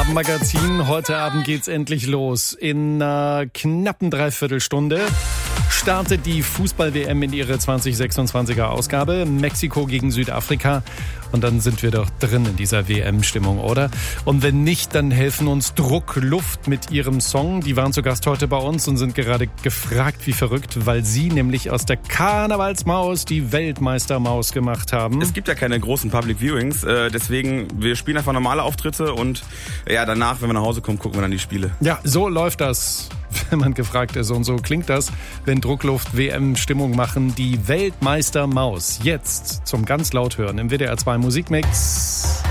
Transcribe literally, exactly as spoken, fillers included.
Magazin. Heute Abend geht's endlich los. In einer knappen Dreiviertelstunde startet die Fußball-W M in ihre zwanzig sechsundzwanziger Ausgabe. Mexiko gegen Südafrika. Und dann sind wir doch drin in dieser W M-Stimmung, oder? Und wenn nicht, dann helfen uns Druck Luft mit ihrem Song. Die waren zu Gast heute bei uns und sind gerade gefragt wie verrückt, weil sie nämlich aus der Karnevalsmaus die Weltmeistermaus gemacht haben. Es gibt ja keine großen Public Viewings, äh, deswegen, wir spielen einfach normale Auftritte und ja, danach, wenn wir nach Hause kommen, gucken wir dann die Spiele. Ja, so läuft das, wenn man gefragt ist. Und so klingt das, wenn Druckluft W M-Stimmung machen. Die Weltmeistermaus. Jetzt zum ganz laut hören im W D R zwei Musikmix.